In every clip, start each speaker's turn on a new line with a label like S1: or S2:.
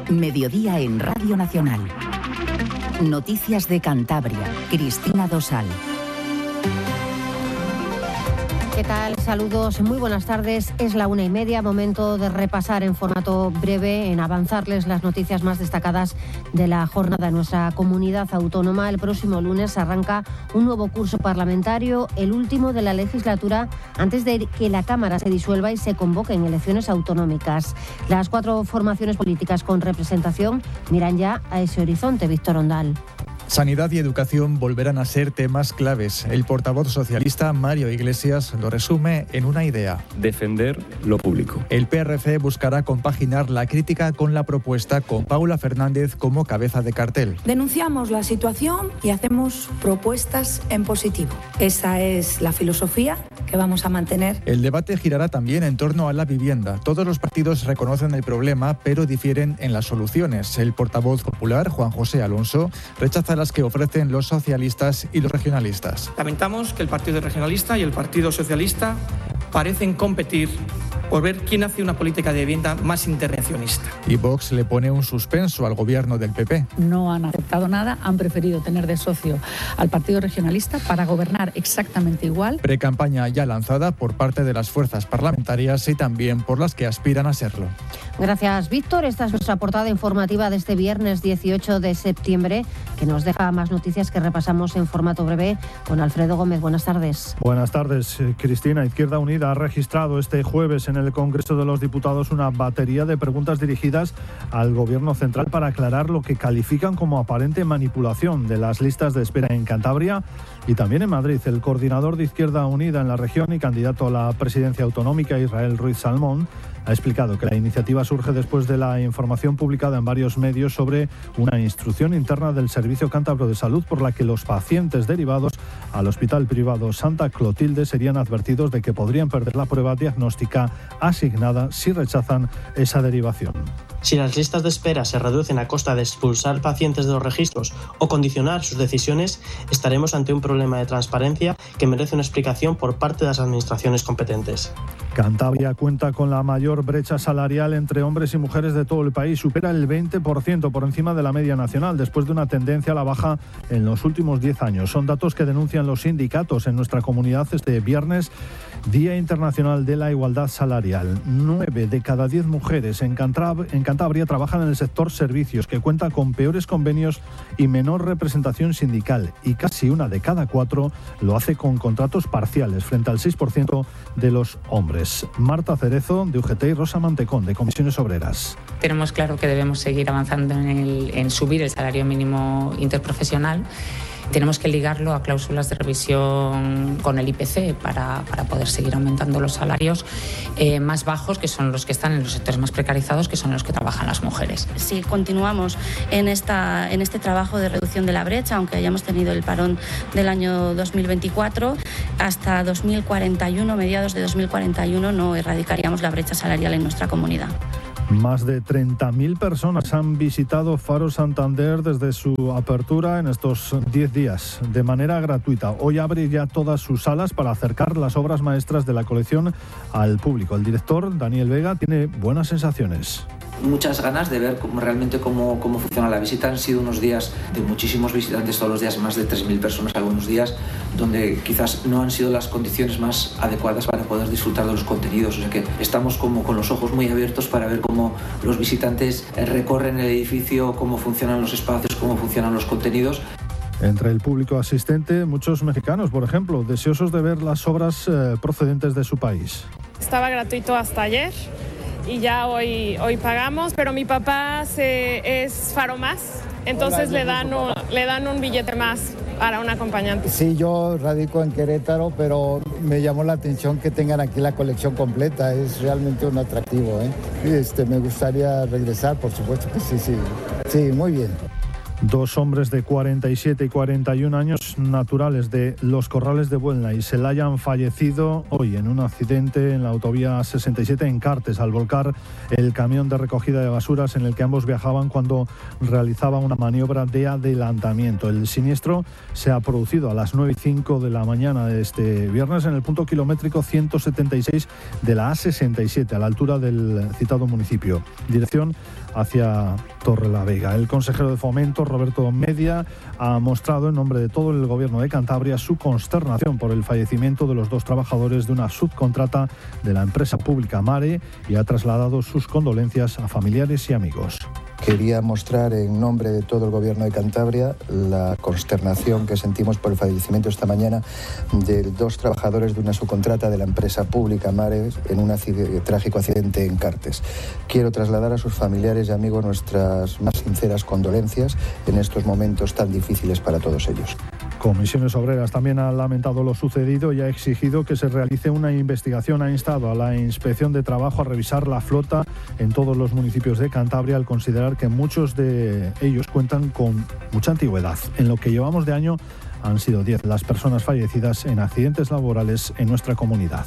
S1: Mediodía en Radio Nacional. Noticias de Cantabria. Cristina Dosal.
S2: ¿Qué tal? Saludos, muy buenas tardes. Es la 1:30, momento de repasar en formato breve, en avanzarles las noticias más destacadas de la jornada en nuestra comunidad autónoma. El próximo lunes arranca un nuevo curso parlamentario, el último de la legislatura, antes de que la Cámara se disuelva y se convoquen elecciones autonómicas. Las 4 formaciones políticas con representación miran ya a ese horizonte. Víctor Ondal.
S3: Sanidad y educación volverán a ser temas claves. El portavoz socialista Mario Iglesias lo resume en una idea:
S4: defender lo público.
S3: El PRC buscará compaginar la crítica con la propuesta, con Paula Fernández como cabeza de cartel.
S5: Denunciamos la situación y hacemos propuestas en positivo. Esa es la filosofía que vamos a mantener.
S3: El debate girará también en torno a la vivienda. Todos los partidos reconocen el problema, pero difieren en las soluciones. El portavoz popular, Juan José Alonso, rechaza las que ofrecen los socialistas y los regionalistas.
S6: Lamentamos que el Partido Regionalista y el Partido Socialista parecen competir por ver quién hace una política de vivienda más intervencionista.
S3: Y Vox le pone un suspenso al gobierno del PP.
S7: No han aceptado nada, han preferido tener de socio al Partido Regionalista para gobernar exactamente igual.
S3: Precampaña ya lanzada por parte de las fuerzas parlamentarias y también por las que aspiran a serlo.
S2: Gracias, Víctor. Esta es nuestra portada informativa de este viernes 18 de septiembre, que nos deja más noticias que repasamos en formato breve con Alfredo Gómez. Buenas tardes.
S8: Buenas tardes, Cristina. Izquierda Unida ha registrado este jueves en el Congreso de los Diputados una batería de preguntas dirigidas al Gobierno central para aclarar lo que califican como aparente manipulación de las listas de espera en Cantabria y también en Madrid. El coordinador de Izquierda Unida en la región y candidato a la presidencia autonómica, Israel Ruiz Salmón, ha explicado que la iniciativa surge después de la información publicada en varios medios sobre una instrucción interna del Servicio Cántabro de Salud por la que los pacientes derivados al Hospital Privado Santa Clotilde serían advertidos de que podrían perder la prueba diagnóstica asignada si rechazan esa derivación.
S9: Si las listas de espera se reducen a costa de expulsar pacientes de los registros o condicionar sus decisiones, estaremos ante un problema de transparencia que merece una explicación por parte de las administraciones competentes.
S8: Cantabria cuenta con la mayor brecha salarial entre hombres y mujeres de todo el país. Supera el 20% por encima de la media nacional, después de una tendencia a la baja en los últimos 10 años. Son datos que denuncian los sindicatos en nuestra comunidad este viernes, Día Internacional de la Igualdad Salarial. 9 de cada 10 mujeres en Cantabria trabajan en el sector servicios, que cuenta con peores convenios y menor representación sindical, y casi 1 de cada 4 lo hace con contratos parciales, frente al 6% de los hombres. Marta Cerezo, de UGT, y Rosa Mantecón, de Comisiones Obreras.
S10: Tenemos claro que debemos seguir avanzando en subir el salario mínimo interprofesional. Tenemos que ligarlo a cláusulas de revisión con el IPC para poder seguir aumentando los salarios más bajos, que son los que están en los sectores más precarizados, que son los que trabajan las mujeres.
S11: Si continuamos en este trabajo de reducción de la brecha, aunque hayamos tenido el parón del año 2024, hasta 2041, mediados de 2041, no erradicaríamos la brecha salarial en nuestra comunidad.
S8: Más de 30.000 personas han visitado Faro Santander desde su apertura en estos 10 días, de manera gratuita. Hoy abre ya todas sus salas para acercar las obras maestras de la colección al público. El director, Daniel Vega, tiene buenas sensaciones.
S12: Muchas ganas de ver realmente cómo funciona la visita. Han sido unos días de muchísimos visitantes todos los días, más de 3.000 personas algunos días, donde quizás no han sido las condiciones más adecuadas para poder disfrutar de los contenidos. O sea que estamos como con los ojos muy abiertos para ver cómo los visitantes recorren el edificio, cómo funcionan los espacios, cómo funcionan los contenidos.
S8: Entre el público asistente, muchos mexicanos, por ejemplo, deseosos de ver las obras procedentes de su país.
S13: Estaba gratuito hasta ayer y ya hoy pagamos, pero mi papá es Faro Más, entonces le dan un billete más para un acompañante.
S14: Sí, yo radico en Querétaro, pero me llamó la atención que tengan aquí la colección completa, es realmente un atractivo, Me gustaría regresar, por supuesto que sí, muy bien.
S8: 2 hombres de 47 y 41 años, naturales de Los Corrales de Buelna y Celaya, han fallecido hoy en un accidente en la autovía 67 en Cartes, al volcar el camión de recogida de basuras en el que ambos viajaban cuando realizaban una maniobra de adelantamiento. El siniestro se ha producido a las 9:05 de la mañana de este viernes en el punto kilométrico 176 de la A67, a la altura del citado municipio. Dirección hacia Torrelavega. El consejero de Fomento, Roberto Media, ha mostrado en nombre de todo el Gobierno de Cantabria su consternación por el fallecimiento de los 2 trabajadores de una subcontrata de la empresa pública Mare y ha trasladado sus condolencias a familiares y amigos.
S15: Quería mostrar en nombre de todo el Gobierno de Cantabria la consternación que sentimos por el fallecimiento esta mañana de 2 trabajadores de una subcontrata de la empresa pública Mare en un trágico accidente en Cartes. Quiero trasladar a sus familiares y amigos nuestras más sinceras condolencias en estos momentos tan difíciles para todos ellos.
S8: Comisiones Obreras también ha lamentado lo sucedido y ha exigido que se realice una investigación. Ha instado a la Inspección de Trabajo a revisar la flota en todos los municipios de Cantabria al considerar que muchos de ellos cuentan con mucha antigüedad. En lo que llevamos de año han sido 10 las personas fallecidas en accidentes laborales en nuestra comunidad.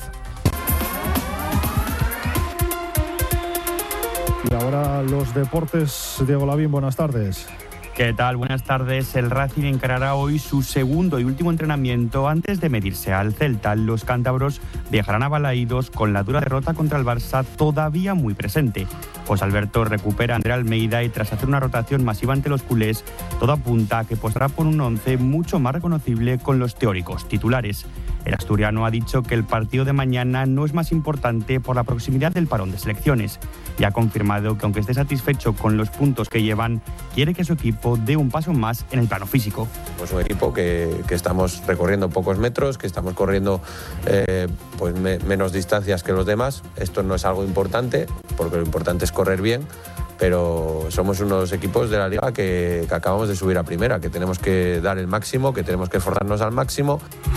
S8: Y ahora los deportes. Diego Lavín, buenas tardes.
S16: ¿Qué tal? Buenas tardes. El Racing encarará hoy su segundo y último entrenamiento antes de medirse al Celta. Los cántabros viajarán a Balaídos con la dura derrota contra el Barça todavía muy presente. José Alberto recupera a André Almeida y tras hacer una rotación masiva ante los culés, todo apunta a que posará por un 11 mucho más reconocible con los teóricos titulares. El asturiano ha dicho que el partido de mañana no es más importante por la proximidad del parón de selecciones y ha confirmado que aunque esté satisfecho con los puntos que llevan, quiere que su equipo dé un paso más en el plano físico.
S17: Es un equipo que estamos recorriendo pocos metros, que estamos corriendo menos distancias que los demás. Esto no es algo importante, porque lo importante es correr bien, pero somos unos equipos de la liga que acabamos de subir a primera, que tenemos que dar el máximo, que tenemos que esforzarnos al máximo.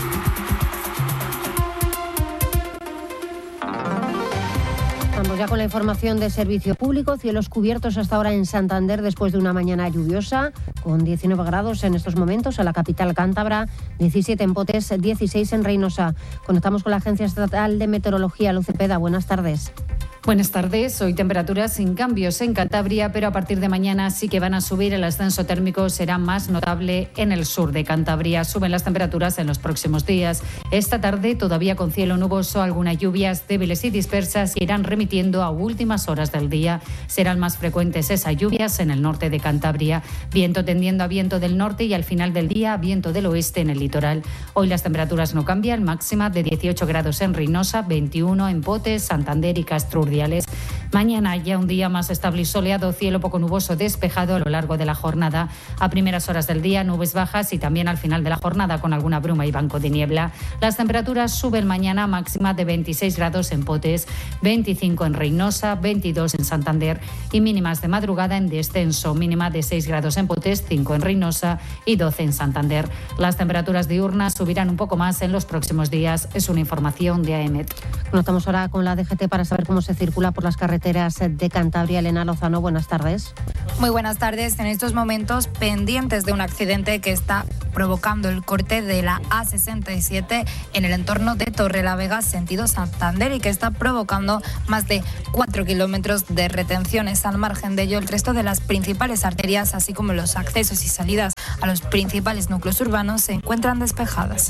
S2: Vamos ya con la información de servicio público. Cielos cubiertos hasta ahora en Santander después de una mañana lluviosa, con 19 grados en estos momentos en la capital cántabra, 17 en Potes, 16 en Reynosa. Conectamos con la Agencia Estatal de Meteorología, Luz Cepeda. Buenas tardes.
S18: Buenas tardes. Hoy temperaturas sin cambios en Cantabria, pero a partir de mañana sí que van a subir. El ascenso térmico será más notable en el sur de Cantabria. Suben las temperaturas en los próximos días. Esta tarde, todavía con cielo nuboso, algunas lluvias débiles y dispersas irán remitiendo a últimas horas del día. Serán más frecuentes esas lluvias en el norte de Cantabria. Viento tendiendo a viento del norte y al final del día viento del oeste en el litoral. Hoy las temperaturas no cambian, máxima de 18 grados en Reynosa, 21 en Potes, Santander y Castro. Mañana ya un día más estable y soleado, cielo poco nuboso despejado a lo largo de la jornada. A primeras horas del día nubes bajas y también al final de la jornada con alguna bruma y banco de niebla. Las temperaturas suben mañana, máxima de 26 grados en Potes, 25 en Reynosa, 22 en Santander y mínimas de madrugada en descenso, mínima de 6 grados en Potes, 5 en Reynosa y 12 en Santander. Las temperaturas diurnas subirán un poco más en los próximos días. Es una información de AEMET.
S2: Conectamos ahora con la DGT para saber cómo se circula por las carreteras de Cantabria. Elena Lozano, buenas tardes.
S19: Muy buenas tardes. En estos momentos pendientes de un accidente que está provocando el corte de la A67 en el entorno de Torrelavega, sentido Santander, y que está provocando más de 4 kilómetros de retenciones. Al margen de ello, el resto de las principales arterias, así como los accesos y salidas a los principales núcleos urbanos, se encuentran despejadas.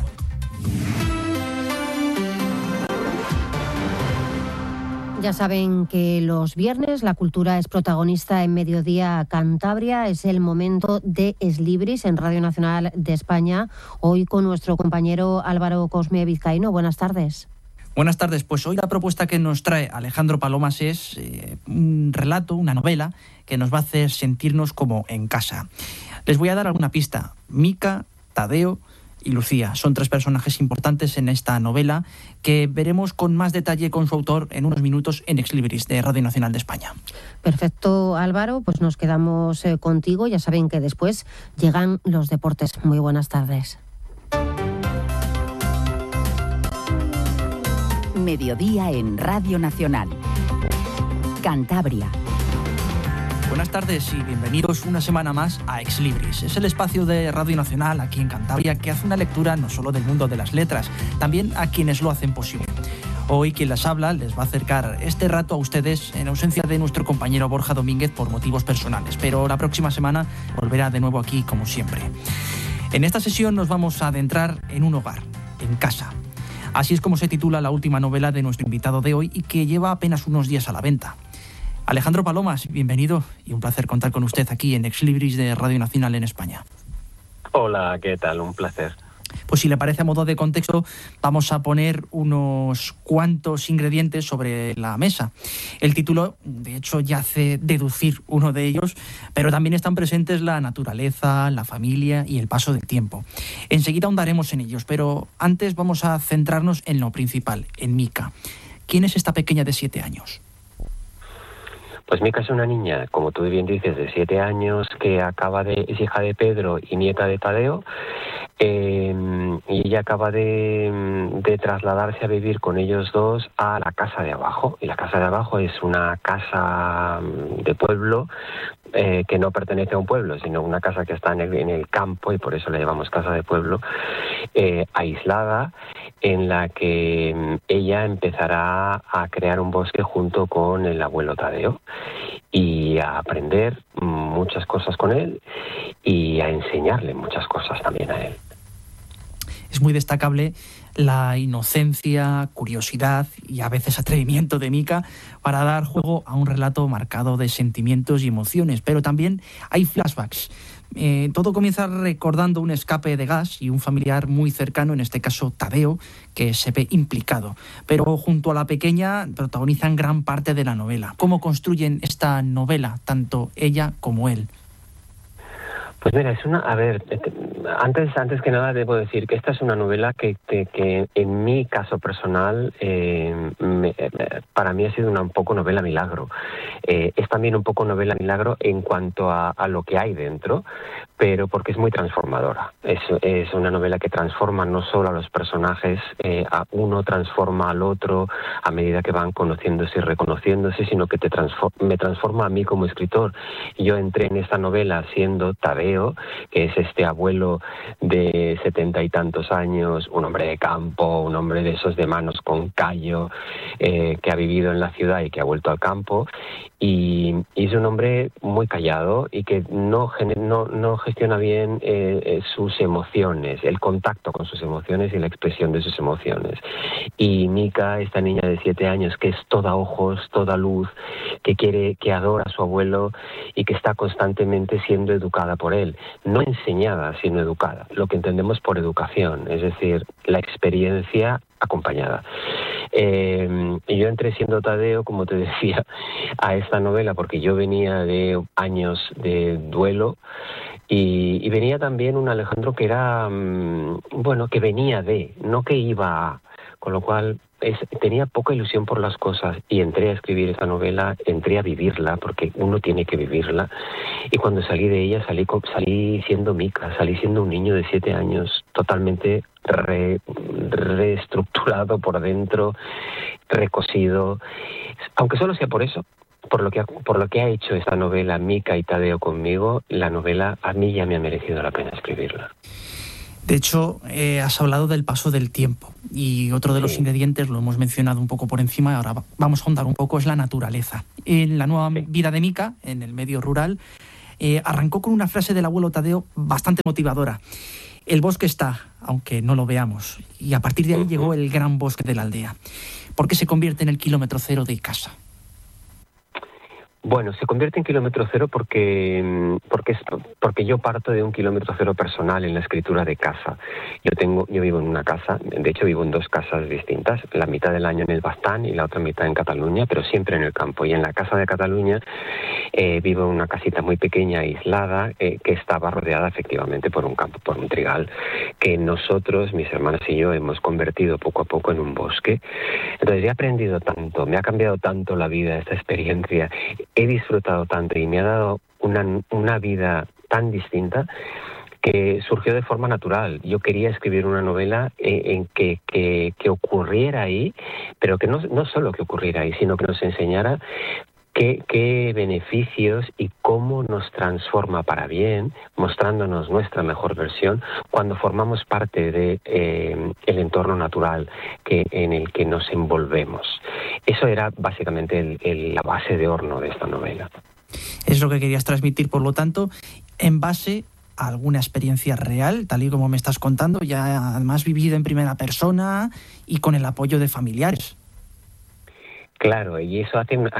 S2: Ya saben que los viernes la cultura es protagonista en Mediodía Cantabria. Es el momento de Eslibris en Radio Nacional de España. Hoy con nuestro compañero Álvaro Cosme Vizcaíno. Buenas tardes.
S20: Buenas tardes. Pues hoy la propuesta que nos trae Alejandro Palomas es un relato, una novela que nos va a hacer sentirnos como en casa. Les voy a dar alguna pista. Mica, Tadeo y Lucía son 3 personajes importantes en esta novela que veremos con más detalle con su autor en unos minutos en Eslibris de Radio Nacional de España.
S2: Perfecto, Álvaro, pues nos quedamos contigo. Ya saben que después llegan los deportes. Muy buenas tardes.
S1: Mediodía en Radio Nacional. Cantabria.
S20: Buenas tardes y bienvenidos una semana más a Eslibris. Es el espacio de Radio Nacional aquí en Cantabria que hace una lectura no solo del mundo de las letras, también a quienes lo hacen posible. Hoy quien les habla les va a acercar este rato a ustedes en ausencia de nuestro compañero Borja Domínguez por motivos personales, pero la próxima semana volverá de nuevo aquí como siempre. En esta sesión nos vamos a adentrar en un hogar, en casa. Así es como se titula la última novela de nuestro invitado de hoy y que lleva apenas unos días a la venta. Alejandro Palomas, bienvenido y un placer contar con usted aquí en Ex Libris de Radio Nacional en España.
S21: Hola, ¿qué tal? Un placer.
S20: Pues si le parece, a modo de contexto, vamos a poner unos cuantos ingredientes sobre la mesa. El título, de hecho, ya hace deducir uno de ellos, pero también están presentes la naturaleza, la familia y el paso del tiempo. Enseguida ahondaremos en ellos, pero antes vamos a centrarnos en lo principal, en Mika. ¿Quién es esta pequeña de 7 años?
S21: Pues Mika es una niña, como tú bien dices, de 7 años, que es hija de Pedro y nieta de Tadeo, y ella acaba de trasladarse a vivir con ellos dos a la casa de abajo. Y la casa de abajo es una casa de pueblo, que no pertenece a un pueblo, sino una casa que está en el campo, y por eso le llamamos casa de pueblo, aislada, en la que ella empezará a crear un bosque junto con el abuelo Tadeo y a aprender muchas cosas con él y a enseñarle muchas cosas también a él.
S20: Es muy destacable la inocencia, curiosidad y a veces atrevimiento de Mika para dar juego a un relato marcado de sentimientos y emociones, pero también hay flashbacks. Todo comienza recordando un escape de gas y un familiar muy cercano, en este caso Tadeo, que se ve implicado. Pero junto a la pequeña protagonizan gran parte de la novela. ¿Cómo construyen esta novela, tanto ella como él?
S21: Pues mira, antes que nada debo decir que esta es una novela que en mi caso personal para mí ha sido un poco novela milagro. Es también un poco novela milagro en cuanto a lo que hay dentro, pero porque es muy transformadora. Es una novela que transforma no solo a los personajes, a uno transforma al otro a medida que van conociéndose y reconociéndose, sino que me transforma a mí como escritor. Yo entré en esta novela siendo Tadeo, que es este abuelo de 70 y tantos años, un hombre de campo, un hombre de esos de manos con callo, que ha vivido en la ciudad y que ha vuelto al campo, y es un hombre muy callado y que no gestiona bien sus emociones, el contacto con sus emociones y la expresión de sus emociones. Y Mika, esta niña de 7 años, que es toda ojos, toda luz, que adora a su abuelo y que está constantemente siendo educada por él. No enseñada, sino educada. Lo que entendemos por educación, es decir, la experiencia acompañada. Y yo entré siendo Tadeo, como te decía, a esta novela porque yo venía de años de duelo y venía también un Alejandro que era, que venía no que iba a, con lo cual tenía poca ilusión por las cosas y entré a escribir esta novela, entré a vivirla, porque uno tiene que vivirla, y cuando salí de ella salí siendo Mika, salí siendo un niño de 7 años totalmente reestructurado por dentro, recosido, aunque solo sea por eso. Por lo que ha hecho esta novela Mika y Tadeo conmigo, la novela a mí ya me ha merecido la pena escribirla.
S20: De hecho, has hablado del paso del tiempo y otro de los ingredientes, lo hemos mencionado un poco por encima, y ahora vamos a ahondar un poco, es la naturaleza. En la nueva vida de Mika, en el medio rural, arrancó con una frase del abuelo Tadeo bastante motivadora. El bosque está, aunque no lo veamos, y a partir de ahí llegó el gran bosque de la aldea. ¿Por qué se convierte en el kilómetro cero de casa?
S21: Bueno, se convierte en kilómetro cero porque yo parto de un kilómetro cero personal en la escritura de casa. Yo vivo en una casa, de hecho vivo en 2 casas distintas, la mitad del año en el Baztán y la otra mitad en Cataluña, pero siempre en el campo. Y en la casa de Cataluña vivo en una casita muy pequeña, aislada, que estaba rodeada efectivamente por un campo, por un trigal, que nosotros, mis hermanas y yo, hemos convertido poco a poco en un bosque. Entonces he aprendido tanto, me ha cambiado tanto la vida esta experiencia, he disfrutado tanto y me ha dado una vida tan distinta que surgió de forma natural. Yo quería escribir una novela en que ocurriera ahí, pero que no solo que ocurriera ahí, sino que nos enseñara qué beneficios y cómo nos transforma para bien, mostrándonos nuestra mejor versión cuando formamos parte de el entorno natural en el que nos envolvemos. Eso era básicamente la base de horno de esta novela.
S20: Es lo que querías transmitir, por lo tanto, en base a alguna experiencia real, tal y como me estás contando, ya además vivido en primera persona y con el apoyo de familiares.
S21: Claro, y eso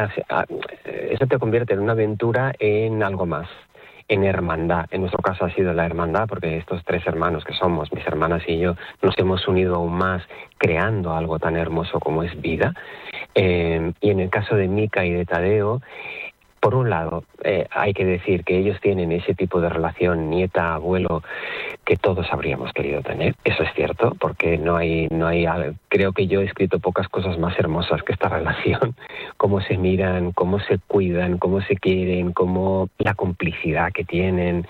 S21: eso te convierte en una aventura en algo más, en hermandad. En nuestro caso ha sido la hermandad, porque estos 3 hermanos que somos, mis hermanas y yo, nos hemos unido aún más creando algo tan hermoso como es vida. Y en el caso de Mika y de Tadeo, por un lado, hay que decir que ellos tienen ese tipo de relación nieta-abuelo que todos habríamos querido tener. Eso es cierto, porque no hay. Creo que yo he escrito pocas cosas más hermosas que esta relación. Cómo se miran, cómo se cuidan, cómo se quieren, cómo la complicidad que tienen.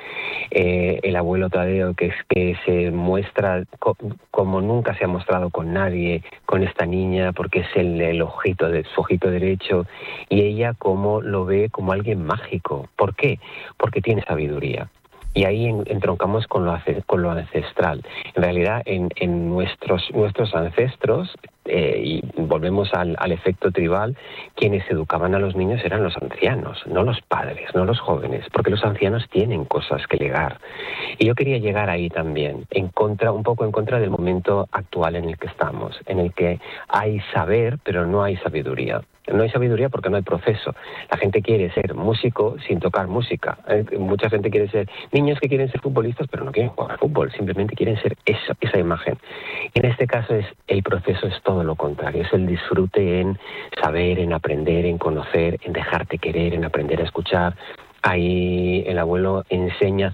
S21: El abuelo Tadeo, que se muestra como nunca se ha mostrado con nadie, con esta niña, porque es el ojito de su ojito derecho, y ella como lo ve como alguien mágico. ¿Por qué? Porque tiene sabiduría. Y ahí entroncamos con lo ancestral. En realidad, en nuestros ancestros, y volvemos al efecto tribal, quienes educaban a los niños eran los ancianos, no los padres, no los jóvenes, porque los ancianos tienen cosas que legar. Y yo quería llegar ahí también, un poco en contra del momento actual en el que estamos, en el que hay saber, pero no hay sabiduría. No hay sabiduría porque no hay proceso. La gente quiere ser músico sin tocar música. Mucha gente quiere ser niños que quieren ser futbolistas, pero no quieren jugar fútbol, simplemente quieren ser esa imagen. Y en este caso el proceso es todo lo contrario, es el disfrute en saber, en aprender, en conocer, en dejarte querer, en aprender a escuchar. Ahí el abuelo enseña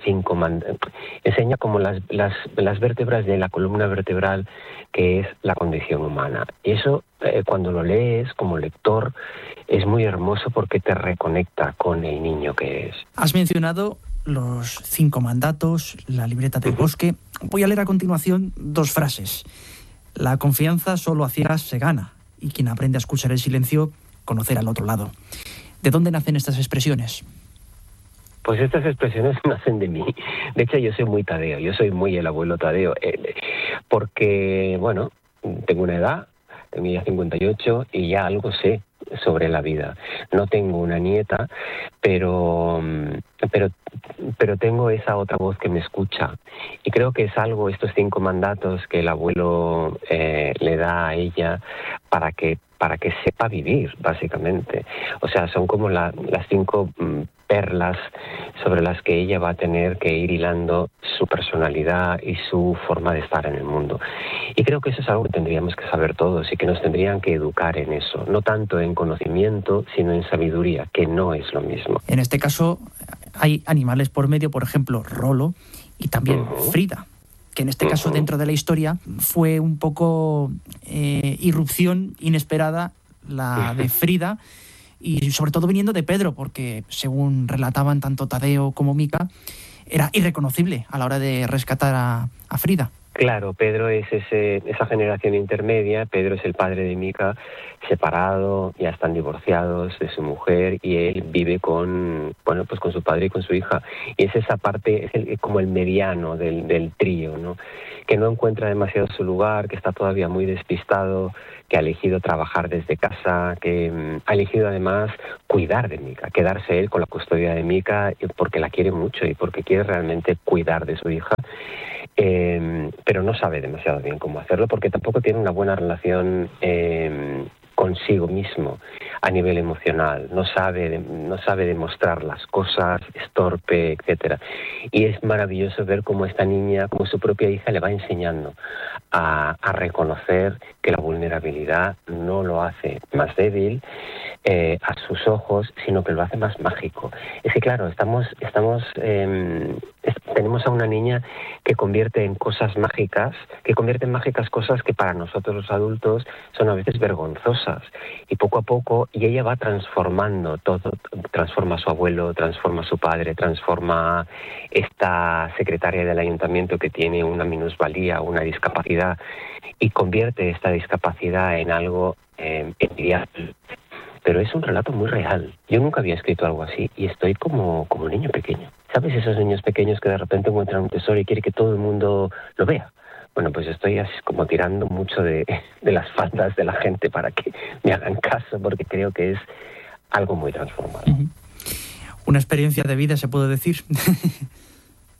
S21: enseña como las vértebras de la columna vertebral, que es la condición humana. Y eso, cuando lo lees como lector, es muy hermoso porque te reconecta con el niño que es.
S20: Has mencionado los 5 mandatos, la libreta del bosque. Voy a leer a continuación 2 frases. La confianza solo a ciegas se gana, y quien aprende a escuchar el silencio, conocer al otro lado. ¿De dónde nacen estas expresiones?
S21: Pues estas expresiones nacen de mí. De hecho, yo soy muy Tadeo, yo soy muy el abuelo Tadeo, porque, bueno, tengo una edad, tengo ya 58 y ya algo sé sobre la vida. No tengo una nieta, pero tengo esa otra voz que me escucha. Y creo que es algo, estos 5 mandatos que el abuelo le da a ella para que sepa vivir, básicamente. O sea, son como las 5 perlas sobre las que ella va a tener que ir hilando su personalidad y su forma de estar en el mundo. Y creo que eso es algo que tendríamos que saber todos y que nos tendrían que educar en eso, no tanto en conocimiento, sino en sabiduría, que no es lo mismo.
S20: En este caso hay animales por medio, por ejemplo, Rolo y también Frida, que en este caso dentro de la historia fue un poco irrupción inesperada la de Frida, y sobre todo viniendo de Pedro, porque según relataban tanto Tadeo como Mika, era irreconocible a la hora de rescatar a Frida.
S21: Claro, Pedro es esa generación intermedia. Pedro es el padre de Mika, separado, ya están divorciados de su mujer, y él vive con su padre y con su hija. Y es esa parte, es como el mediano del trío, ¿no? Que no encuentra demasiado su lugar, que está todavía muy despistado, que ha elegido trabajar desde casa, que ha elegido además cuidar de Mika, quedarse él con la custodia de Mika porque la quiere mucho y porque quiere realmente cuidar de su hija. Pero no sabe demasiado bien cómo hacerlo, porque tampoco tiene una buena relación consigo mismo a nivel emocional. No sabe demostrar las cosas, es torpe, etcétera. Y es maravilloso ver cómo esta niña, como su propia hija, le va enseñando a reconocer que la vulnerabilidad no lo hace más débil a sus ojos, sino que lo hace más mágico. Es que claro, tenemos a una niña que convierte en mágicas cosas que para nosotros los adultos son a veces vergonzosas. Y poco a poco, y ella va transformando todo, transforma a su abuelo, transforma a su padre, transforma esta secretaria del ayuntamiento que tiene una minusvalía, una discapacidad, y convierte esta discapacidad en algo envidiable. Pero es un relato muy real. Yo nunca había escrito algo así y estoy como un niño pequeño. ¿Sabes esos niños pequeños que de repente encuentran un tesoro y quieren que todo el mundo lo vea? Bueno, pues estoy así como tirando mucho de las faldas de la gente para que me hagan caso, porque creo que es algo muy transformador.
S20: Una experiencia de vida, se puede decir.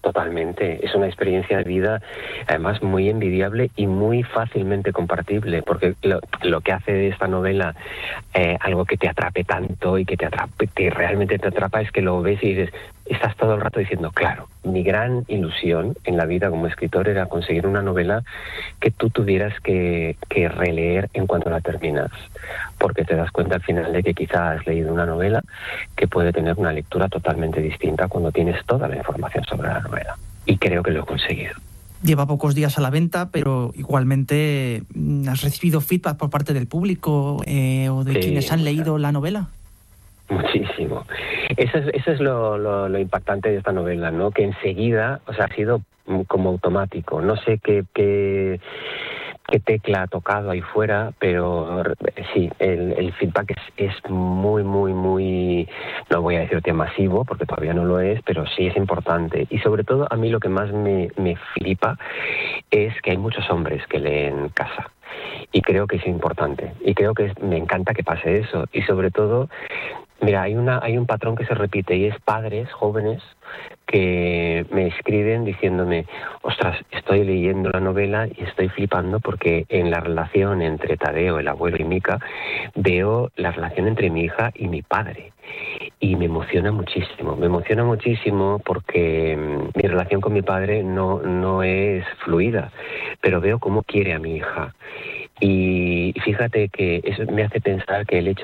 S21: Totalmente, es una experiencia de vida además muy envidiable y muy fácilmente compartible, porque lo que hace de esta novela algo que te atrape tanto y que realmente te atrapa, es que lo ves y dices, estás todo el rato diciendo, claro, mi gran ilusión en la vida como escritor era conseguir una novela que tú tuvieras que releer en cuanto la terminas, porque te das cuenta al final de que quizás has leído una novela que puede tener una lectura totalmente distinta cuando tienes toda la información sobre la novela. Y creo que lo he conseguido.
S20: Lleva pocos días a la venta, pero igualmente ¿has recibido feedback por parte del público o de quienes han leído la novela?
S21: Muchísimo. Eso es lo impactante de esta novela, ¿no? Que enseguida, o sea, ha sido como automático. No sé qué tecla ha tocado ahí fuera, pero sí, el feedback es muy, muy, muy, no voy a decirte masivo, porque todavía no lo es, pero sí es importante. Y sobre todo, a mí lo que más me flipa es que hay muchos hombres que leen Casa. Y creo que es importante. Y creo que me encanta que pase eso. Y sobre todo, mira, hay un patrón que se repite, y es padres jóvenes que me escriben diciéndome, ostras, estoy leyendo la novela y estoy flipando porque en la relación entre Tadeo, el abuelo, y Mica, veo la relación entre mi hija y mi padre. Y me emociona muchísimo porque mi relación con mi padre no es fluida, pero veo cómo quiere a mi hija. Y fíjate que eso me hace pensar que el hecho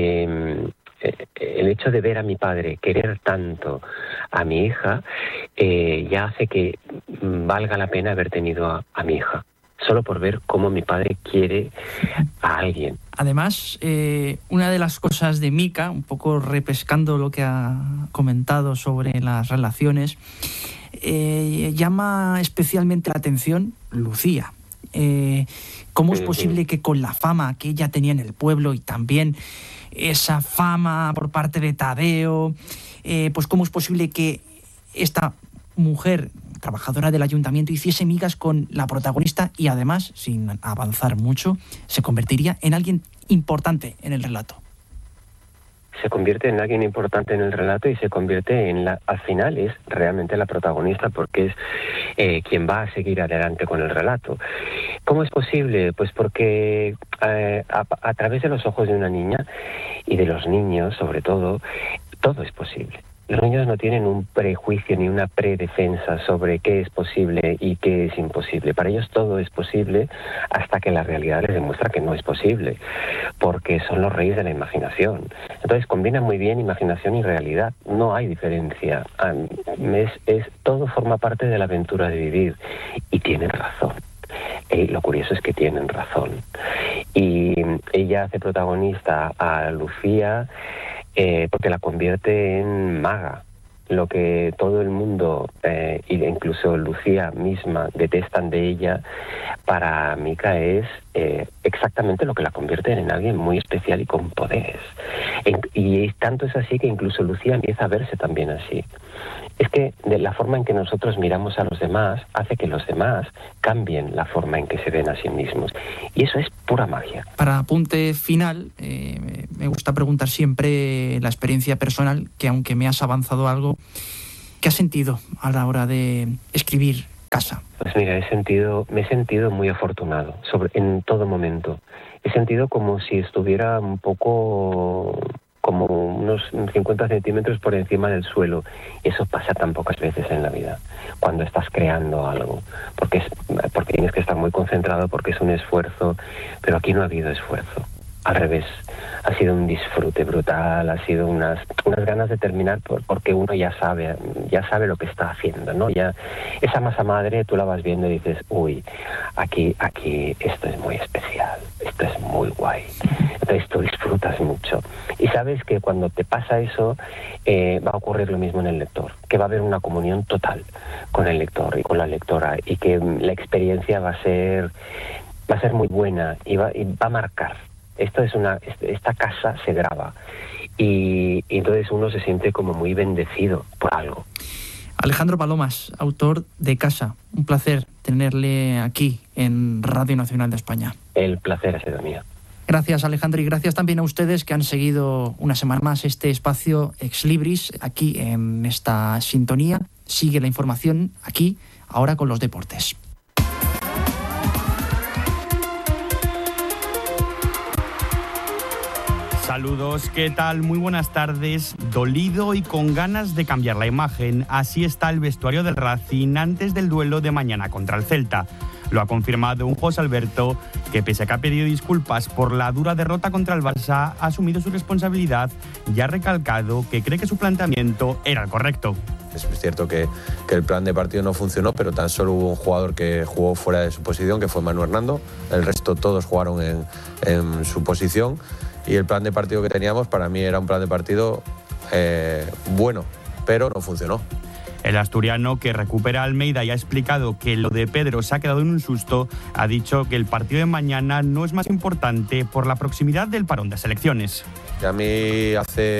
S21: de ver a mi padre querer tanto a mi hija ya hace que valga la pena haber tenido a mi hija, solo por ver cómo mi padre quiere a alguien.
S20: Además, una de las cosas de Mica, un poco repescando lo que ha comentado sobre las relaciones, llama especialmente la atención Lucía. ¿Cómo es posible que con la fama que ella tenía en el pueblo y también esa fama por parte de Tadeo, pues cómo es posible que esta mujer trabajadora del ayuntamiento hiciese migas con la protagonista y además, sin avanzar mucho, se convertiría en alguien importante en el relato?
S21: Se convierte en alguien importante en el relato y se convierte al final es realmente la protagonista, porque es quien va a seguir adelante con el relato. ¿Cómo es posible? Pues porque a través de los ojos de una niña y de los niños, sobre todo es posible. Los niños no tienen un prejuicio ni una predefensa sobre qué es posible y qué es imposible. Para ellos todo es posible hasta que la realidad les demuestra que no es posible, porque son los reyes de la imaginación. Entonces combinan muy bien imaginación y realidad. No hay diferencia. Todo forma parte de la aventura de vivir. Y tienen razón. Lo curioso es que tienen razón. Y ella hace protagonista a Lucía porque la convierte en maga. Lo que todo el mundo, incluso Lucía misma, detestan de ella, para Mica es exactamente lo que la convierte en alguien muy especial y con poderes. Y tanto es así que incluso Lucía empieza a verse también así. Es que de la forma en que nosotros miramos a los demás hace que los demás cambien la forma en que se ven a sí mismos. Y eso es pura magia.
S20: Para apunte final, me gusta preguntar siempre la experiencia personal, que aunque me has avanzado algo, ¿qué has sentido a la hora de escribir Casa?
S21: Pues mira, me he sentido muy afortunado en todo momento. He sentido como si estuviera un poco, como unos 50 centímetros por encima del suelo. Eso pasa tan pocas veces en la vida, cuando estás creando algo, porque tienes que estar muy concentrado, porque es un esfuerzo, pero aquí no ha habido esfuerzo. Al revés, ha sido un disfrute brutal, ha sido unas ganas de terminar porque uno ya sabe lo que está haciendo, ¿no? Ya esa masa madre tú la vas viendo y dices, uy, aquí esto es muy especial, esto es muy guay. Entonces tú disfrutas mucho. Y sabes que cuando te pasa eso, va a ocurrir lo mismo en el lector, que va a haber una comunión total con el lector y con la lectora, y que la experiencia va a ser muy buena y va a marcar. Esta casa se graba y entonces uno se siente como muy bendecido por algo.
S20: Alejandro Palomas, autor de Casa, un placer tenerle aquí en Radio Nacional de España.
S21: El placer ha sido mío.
S20: Gracias, Alejandro, y gracias también a ustedes que han seguido una semana más este espacio Ex Libris aquí en esta sintonía. Sigue la información aquí, ahora con los deportes.
S16: Saludos, ¿qué tal? Muy buenas tardes. Dolido y con ganas de cambiar la imagen, así está el vestuario del Racing antes del duelo de mañana contra el Celta. Lo ha confirmado un José Alberto que, pese a que ha pedido disculpas por la dura derrota contra el Barça, ha asumido su responsabilidad y ha recalcado que cree que su planteamiento era el correcto.
S17: Es cierto que el plan de partido no funcionó, pero tan solo hubo un jugador que jugó fuera de su posición, que fue Manu Hernando. El resto todos jugaron en su posición. Y el plan de partido que teníamos para mí era un plan de partido bueno, pero no funcionó.
S16: El asturiano, que recupera a Almeida y ha explicado que lo de Pedro se ha quedado en un susto, ha dicho que el partido de mañana no es más importante por la proximidad del parón de selecciones.
S17: Y a mí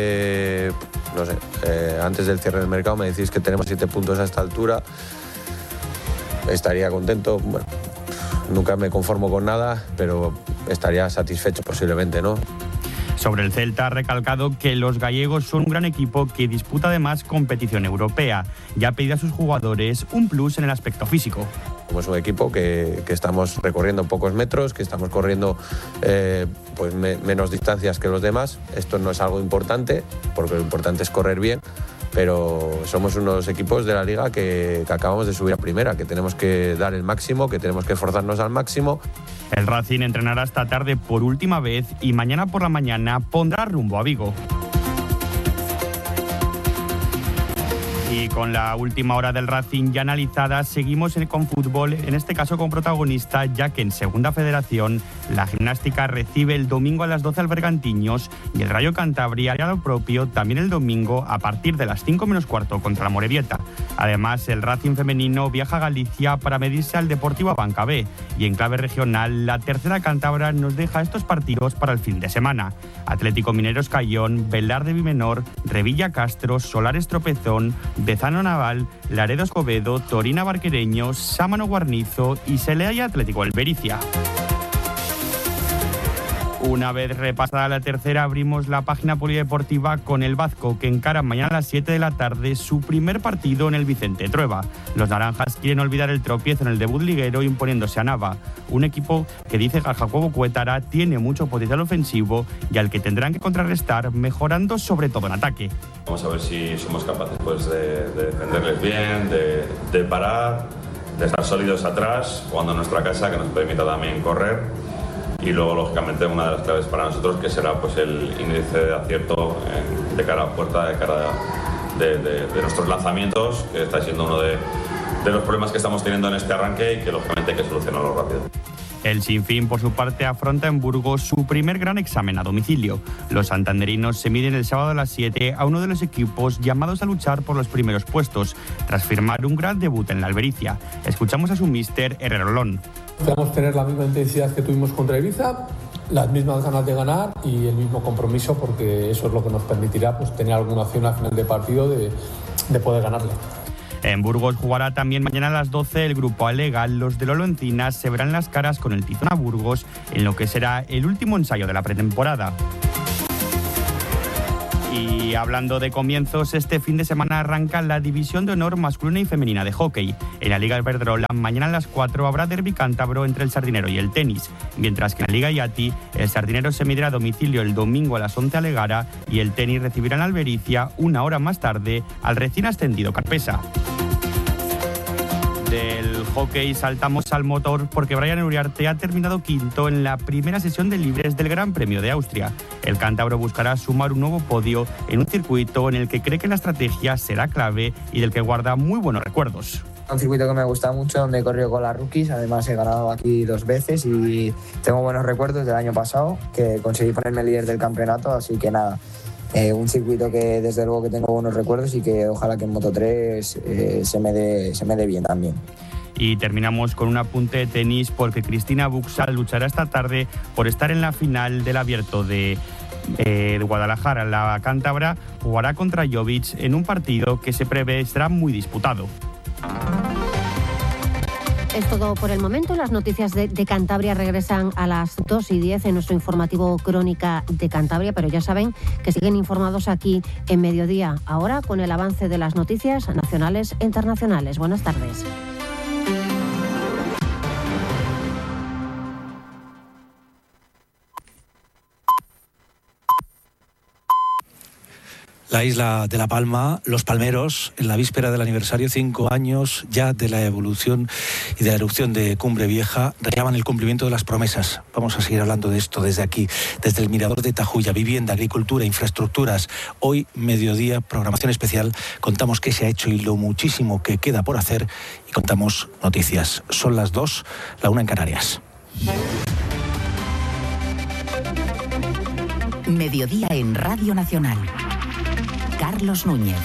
S17: antes del cierre del mercado me decís que tenemos 7 puntos a esta altura, estaría contento. Bueno, nunca me conformo con nada, pero estaría satisfecho posiblemente, ¿no?
S16: Sobre el Celta ha recalcado que los gallegos son un gran equipo que disputa además competición europea y ha pedido a sus jugadores un plus en el aspecto físico.
S17: Somos un equipo que estamos recorriendo pocos metros, que estamos corriendo menos distancias que los demás. Esto no es algo importante, porque lo importante es correr bien, pero somos unos equipos de la Liga que acabamos de subir a primera, que tenemos que dar el máximo, que tenemos que esforzarnos al máximo.
S16: El Racing entrenará esta tarde por última vez y mañana por la mañana pondrá rumbo a Vigo. Y con la última hora del Racing ya analizada, seguimos con fútbol, en este caso con protagonista, ya que en Segunda Federación la Gimnástica recibe el domingo a las 12 al Bergantiños y el Rayo Cantabria hará lo propio también el domingo a partir de las 5 menos cuarto contra la Morevieta. Además, el Racing femenino viaja a Galicia para medirse al Deportivo Abanca B y en clave regional, la Tercera Cántabra nos deja estos partidos para el fin de semana. Atlético Mineros Cayón, Velar de Bimenor, Revilla Castro, Solares Tropezón, Bezano Naval, Laredo Escobedo, Torina Barquereño, Sámano Guarnizo y Celea y Atlético Albericia. Una vez repasada la tercera, abrimos la página polideportiva con el Vazco, que encara mañana a las 7 de la tarde su primer partido en el Vicente Trueba. Los naranjas quieren olvidar el tropiezo en el debut liguero imponiéndose a Nava, un equipo que dice Jacobo Cuétara tiene mucho potencial ofensivo y al que tendrán que contrarrestar mejorando sobre todo en ataque.
S4: Vamos a ver si somos capaces de defenderles bien, de parar, de estar sólidos atrás, jugando en nuestra casa, que nos permita también correr. Y luego, lógicamente, una de las claves para nosotros que será el índice de acierto de cara a puerta, de cara de nuestros lanzamientos, que está siendo uno de los problemas que estamos teniendo en este arranque y que lógicamente hay que solucionarlo rápido.
S16: El Sinfín, por su parte, afronta en Burgos su primer gran examen a domicilio. Los santanderinos se miden el sábado a las 7 a uno de los equipos llamados a luchar por los primeros puestos, tras firmar un gran debut en la Albericia. Escuchamos a su míster Herrerolón.
S22: Vamos a tener la misma intensidad que tuvimos contra Ibiza, las mismas ganas de ganar y el mismo compromiso, porque eso es lo que nos permitirá tener alguna opción al final de partido de poder ganarle.
S16: En Burgos jugará también mañana a las 12 el grupo Alega. Los de Lolo Encinas se verán las caras con el Tizona Burgos en lo que será el último ensayo de la pretemporada. Y hablando de comienzos, este fin de semana arranca la División de Honor masculina y femenina de hockey. En la Liga Iberdrola, mañana a las 4 habrá derbi cántabro entre el Sardinero y el Tenis, mientras que en la Liga Iati, el Sardinero se medirá a domicilio el domingo a las 11 a Legara y el Tenis recibirá en Albericia una hora más tarde al recién ascendido Carpesa. Del hockey saltamos al motor porque Brian Uriarte ha terminado quinto en la primera sesión de libres del Gran Premio de Austria. El cántabro buscará sumar un nuevo podio en un circuito en el que cree que la estrategia será clave y del que guarda muy buenos recuerdos.
S23: Un circuito que me gusta mucho, donde he corrido con las rookies, además he ganado aquí 2 veces y tengo buenos recuerdos del año pasado, que conseguí ponerme líder del campeonato, así que nada. Un circuito que desde luego que tengo buenos recuerdos y que ojalá que en Moto3 se me dé bien también.
S16: Y terminamos con un apunte de tenis porque Cristina Buxal luchará esta tarde por estar en la final del Abierto de Guadalajara. La cántabra jugará contra Jovic en un partido que se prevé será muy disputado.
S2: Es todo por el momento. Las noticias de Cantabria regresan a las 2:10 en nuestro informativo Crónica de Cantabria, pero ya saben que siguen informados aquí en Mediodía, ahora con el avance de las noticias nacionales e internacionales. Buenas tardes.
S5: La isla de La Palma, Los Palmeros, en la víspera del aniversario, 5 años ya de la evolución y de la erupción de Cumbre Vieja, reclaman el cumplimiento de las promesas. Vamos a seguir hablando de esto desde aquí, desde el Mirador de Tajuya, vivienda, agricultura, infraestructuras. Hoy, mediodía, programación especial, contamos qué se ha hecho y lo muchísimo que queda por hacer y contamos noticias. Son las 2, la 1 en Canarias.
S1: Mediodía en Radio Nacional. Carlos Núñez.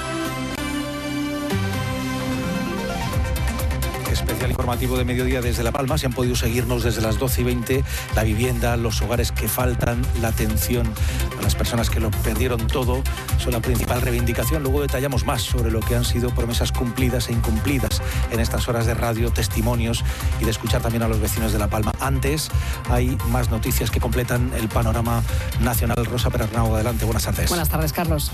S5: Especial informativo de Mediodía desde La Palma. Se han podido seguirnos desde las 12:20. La vivienda, los hogares que faltan, la atención a las personas que lo perdieron todo son la principal reivindicación. Luego detallamos más sobre lo que han sido promesas cumplidas e incumplidas en estas horas de radio, testimonios y de escuchar también a los vecinos de La Palma. Antes hay más noticias que completan el panorama nacional. Rosa Perarnau, adelante. Buenas tardes.
S6: Buenas tardes, Carlos.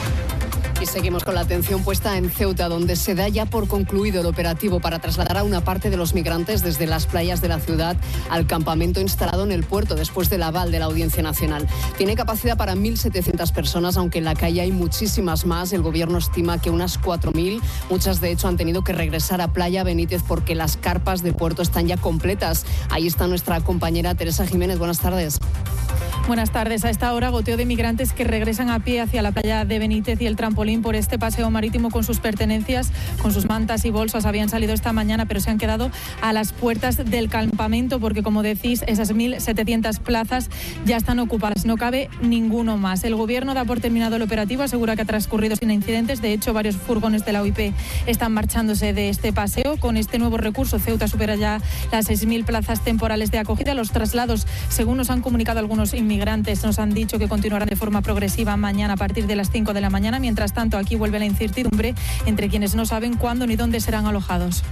S6: Y seguimos con la atención puesta en Ceuta, donde se da ya por concluido el operativo para trasladar a una parte de los migrantes desde las playas de la ciudad al campamento instalado en el puerto después del aval de la Audiencia Nacional. Tiene capacidad para 1.700 personas, aunque en la calle hay muchísimas más. El gobierno estima que unas 4.000. Muchas, de hecho, han tenido que regresar a Playa Benítez porque las carpas de puerto están ya completas. Ahí está nuestra compañera Teresa Jiménez. Buenas tardes.
S7: Buenas tardes. A esta hora, goteo de migrantes que regresan a pie hacia la playa de Benítez y el trampolín por este paseo marítimo con sus pertenencias, con sus mantas y bolsas. Habían salido esta mañana, pero se han quedado a las puertas del campamento porque, como decís, esas 1.700 plazas ya están ocupadas. No cabe ninguno más. El gobierno da por terminado el operativo, asegura que ha transcurrido sin incidentes. De hecho, varios furgones de la OIP están marchándose de este paseo. Con este nuevo recurso, Ceuta supera ya las 6.000 plazas temporales de acogida. Los traslados, según nos han comunicado algunos inmigrantes, nos han dicho que continuarán de forma progresiva mañana a partir de las 5 de la mañana. Mientras tanto, aquí vuelve la incertidumbre entre quienes no saben cuándo ni dónde serán alojados.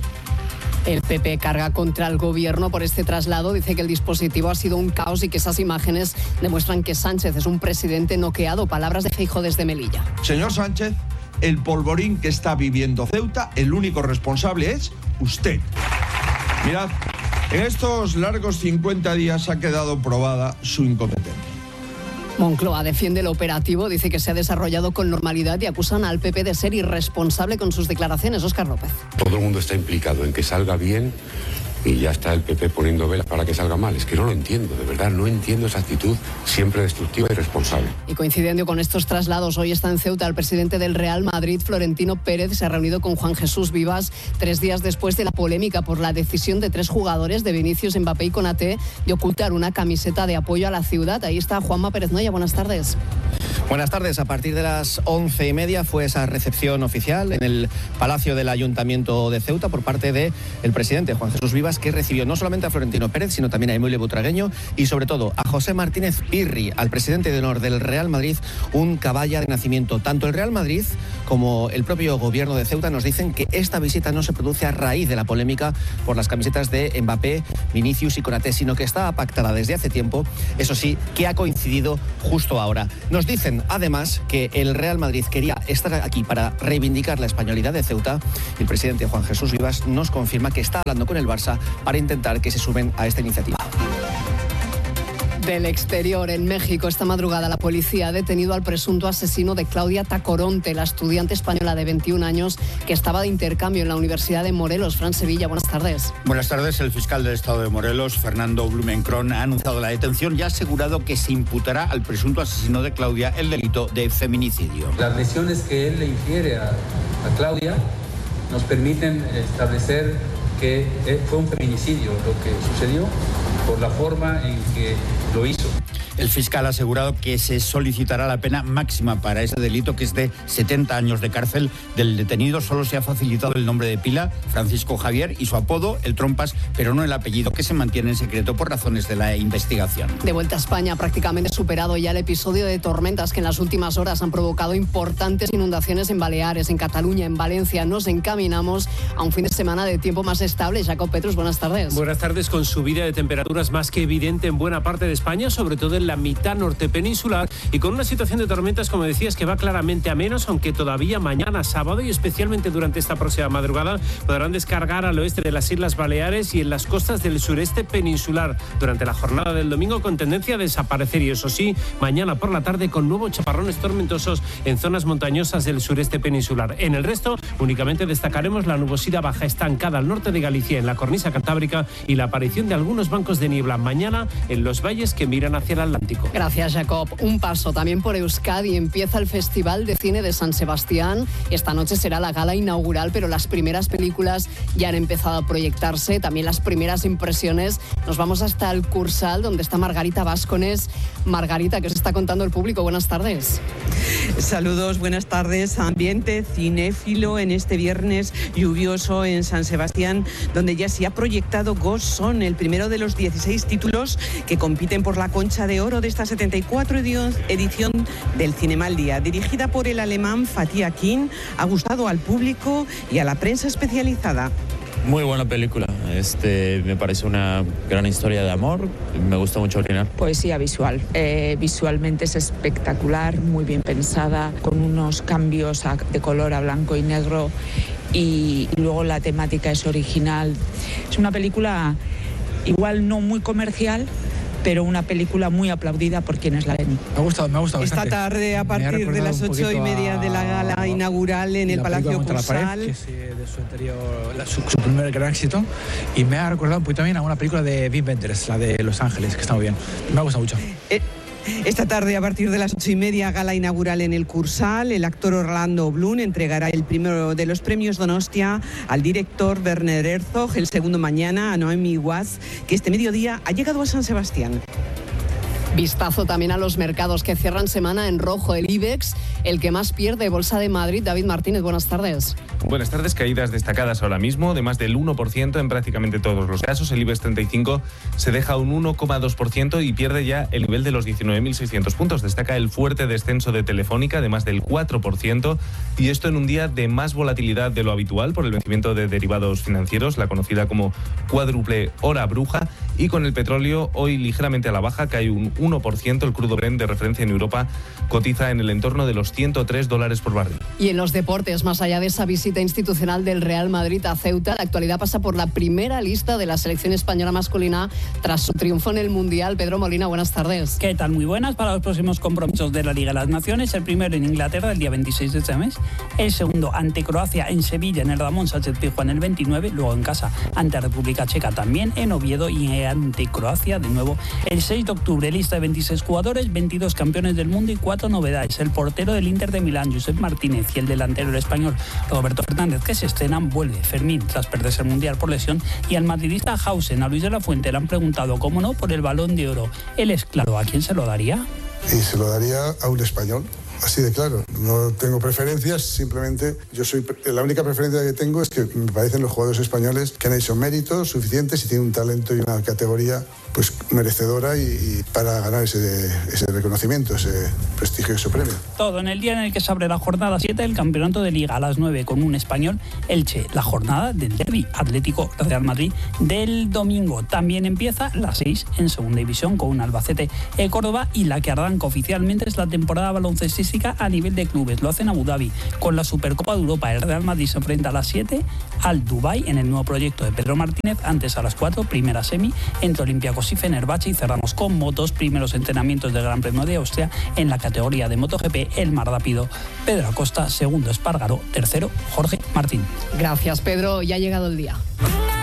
S6: El PP carga contra el gobierno por este traslado. Dice que el dispositivo ha sido un caos y que esas imágenes demuestran que Sánchez es un presidente noqueado. Palabras de Feijóo desde Melilla.
S24: Señor Sánchez, el polvorín que está viviendo Ceuta, el único responsable es usted. Mirad, en estos largos 50 días ha quedado probada su incompetencia.
S6: Moncloa defiende el operativo, dice que se ha desarrollado con normalidad y acusan al PP de ser irresponsable con sus declaraciones. Óscar López.
S25: Todo el mundo está implicado en que salga bien y ya está el PP poniendo velas para que salga mal. Es que no lo entiendo, de verdad, no entiendo esa actitud siempre destructiva y irresponsable.
S6: Y coincidiendo con estos traslados, hoy está en Ceuta el presidente del Real Madrid, Florentino Pérez. Se ha reunido con Juan Jesús Vivas 3 días después de la polémica por la decisión de 3 jugadores, de Vinicius, Mbappé y Konaté, de ocultar una camiseta de apoyo a la ciudad. Ahí está Juanma Pérez Noya. Buenas tardes.
S26: Buenas tardes. A partir de las 11:30 fue esa recepción oficial en el Palacio del Ayuntamiento de Ceuta por parte del presidente Juan Jesús Vivas, que recibió no solamente a Florentino Pérez, sino también a Emilio Butragueño y sobre todo a José Martínez Pirri, al presidente de honor del Real Madrid, un caballa de nacimiento. Tanto el Real Madrid como el propio gobierno de Ceuta nos dicen que esta visita no se produce a raíz de la polémica por las camisetas de Mbappé, Vinicius y Konaté, sino que está pactada desde hace tiempo, eso sí, que ha coincidido justo ahora. Nos dicen además que el Real Madrid quería estar aquí para reivindicar la españolidad de Ceuta. El presidente Juan Jesús Vivas nos confirma que está hablando con el Barça para intentar que se sumen a esta iniciativa.
S6: Del exterior, en México, esta madrugada la policía ha detenido al presunto asesino de Claudia Tacoronte, la estudiante española de 21 años que estaba de intercambio en la Universidad de Morelos. Fran Sevilla, buenas tardes.
S27: Buenas tardes. El fiscal del Estado de Morelos, Fernando Blumenkron, ha anunciado la detención y ha asegurado que se imputará al presunto asesino de Claudia el delito de feminicidio.
S28: Las lesiones que él le infiere a Claudia nos permiten establecer que fue un feminicidio lo que sucedió, por la forma en que lo hizo.
S27: El fiscal ha asegurado que se solicitará la pena máxima para ese delito, que es de 70 años de cárcel del detenido. Solo se ha facilitado el nombre de pila, Francisco Javier, y su apodo, el Trompas, pero no el apellido, que se mantiene en secreto por razones de la investigación.
S6: De vuelta a España, prácticamente superado ya el episodio de tormentas que en las últimas horas han provocado importantes inundaciones en Baleares, en Cataluña, en Valencia. Nos encaminamos a un fin de semana de tiempo más estable. Jacob Petrus, buenas tardes.
S3: Buenas tardes, con subida de temperaturas más que evidente en buena parte de España, sobre todo en la mitad norte peninsular, y con una situación de tormentas, como decías, que va claramente a menos, aunque todavía mañana sábado y especialmente durante esta próxima madrugada podrán descargar al oeste de las Islas Baleares y en las costas del sureste peninsular durante la jornada del domingo, con tendencia a desaparecer, y eso sí, mañana por la tarde con nuevos chaparrones tormentosos en zonas montañosas del sureste peninsular. En el resto, únicamente destacaremos la nubosidad baja estancada al norte de Galicia, en la cornisa cantábrica, y la aparición de algunos bancos de niebla mañana en los valles que miran hacia el Atlántico.
S6: Gracias, Jacob. Un paso también por Euskadi. Empieza el Festival de Cine de San Sebastián. Esta noche será la gala inaugural, pero las primeras películas ya han empezado a proyectarse, también las primeras impresiones. Nos vamos hasta el Cursal, donde está Margarita Vázquez. Margarita, ¿qué os está contando el público? Buenas tardes.
S9: Saludos, buenas tardes. Ambiente cinéfilo en este viernes lluvioso en San Sebastián, donde ya se ha proyectado Ghost Son, el primero de los 16 títulos que compiten por la Concha de Oro de esta 74 edición del Cinema al Día. Dirigida por el alemán Fatih Akin, ha gustado al público y a la prensa especializada.
S10: Muy buena película, me parece una gran historia de amor, me gusta mucho el final.
S11: Poesía visual, visualmente es espectacular, muy bien pensada, con unos cambios de color a blanco y negro, y luego la temática es original. Es una película igual no muy comercial, pero una película muy aplaudida por quienes la ven.
S9: Me ha gustado bastante. Esta tarde, a partir de las 8:30 de la gala inaugural en el Palacio Cursal.
S12: Que es de su anterior, su primer gran éxito, y me ha recordado un poquito también a una película de Wim Wenders, la de Los Ángeles, que está muy bien. Me ha gustado mucho.
S9: Esta tarde, a partir de las 8:30, gala inaugural en el Cursal. El actor Orlando Bloom entregará el primero de los premios Donostia al director Werner Herzog, el segundo mañana a Noemi Watts, que este mediodía ha llegado a San Sebastián.
S6: Vistazo también a los mercados que cierran semana en rojo. El IBEX, el que más pierde, Bolsa de Madrid. David Martínez, buenas tardes.
S13: Buenas tardes. Caídas destacadas ahora mismo de más del 1% en prácticamente todos los casos. El IBEX 35 se deja un 1,2% y pierde ya el nivel de los 19.600 puntos. Destaca el fuerte descenso de Telefónica de más del 4%, y esto en un día de más volatilidad de lo habitual por el vencimiento de derivados financieros, la conocida como cuádruple hora bruja, y con el petróleo hoy ligeramente a la baja, cae un 1%. El crudo Brent de referencia en Europa cotiza en el entorno de los $103 por barril.
S6: Y en los deportes, más allá de esa visita institucional del Real Madrid a Ceuta, la actualidad pasa por la primera lista de la selección española masculina tras su triunfo en el Mundial. Pedro Molina, buenas tardes.
S14: ¿Qué tal? Muy buenas. Para los próximos compromisos de la Liga de las Naciones, el primero en Inglaterra el día 26 de este mes, el segundo ante Croacia en Sevilla en el Ramón Sánchez-Pizjuán el 29, luego en casa ante República Checa también en Oviedo, y ante Croacia de nuevo el 6 de octubre. Lista de 26 jugadores, 22 campeones del mundo y 4 novedades. El portero del Inter de Milán, Josep Martínez, y el delantero español Roberto Fernández, que se estrenan. Vuelve Fermín tras perderse el Mundial por lesión, y al madridista Hausen, a Luis de la Fuente, le han preguntado, cómo no, por el Balón de Oro. Él es claro, ¿a quién se lo daría?
S15: Y se lo daría a un español. Así de claro, no tengo preferencias, simplemente la única preferencia que tengo es que me parecen los jugadores españoles que han hecho méritos suficientes y tienen un talento y una categoría pues merecedora y para ganar ese reconocimiento, ese prestigioso premio.
S14: Todo en el día en el que se abre la jornada 7 del Campeonato de Liga a las 9 con un español, Elche. La jornada del derbi Atlético Real Madrid del domingo. También empieza la 6 en Segunda División con un Albacete Córdoba, y la que arranca oficialmente es la temporada baloncestística a nivel de clubes. Lo hace en Abu Dhabi con la Supercopa de Europa. El Real Madrid se enfrenta a las 7 al Dubái en el nuevo proyecto de Pedro Martínez. Antes a las 4, primera semi entre Olympiacos y Fenerbahce, y cerramos con motos. Primeros entrenamientos del Gran Premio de Austria en la categoría de MotoGP. El más rápido Pedro Acosta, segundo Espargaró, tercero Jorge Martín.
S6: Gracias, Pedro. Ya ha llegado el día.